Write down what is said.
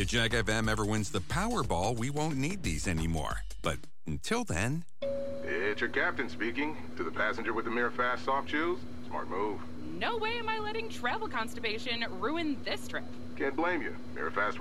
If Jack FM ever wins the Powerball, we won't need these anymore. But until then... It's your captain speaking. To the passenger with the Mirror Fast soft chews, smart move. No way am I letting travel constipation ruin this trip. Can't blame you. Mirror Fast